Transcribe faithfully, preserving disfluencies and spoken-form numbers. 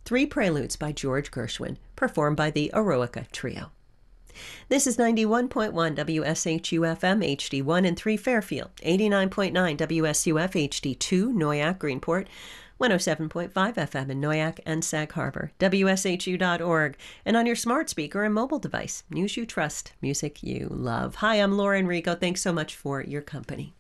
Three Preludes by George Gershwin, performed by the Eroica Trio. This is ninety-one point one W S H U F M H D one in three Fairfield, eighty-nine point nine W S U F H D two Noyak Greenport, one oh seven point five F M in Noyak and Sag Harbor, W S H U dot org, and on your smart speaker and mobile device. News you trust, music you love. Hi, I'm Laura Enrico. Thanks so much for your company.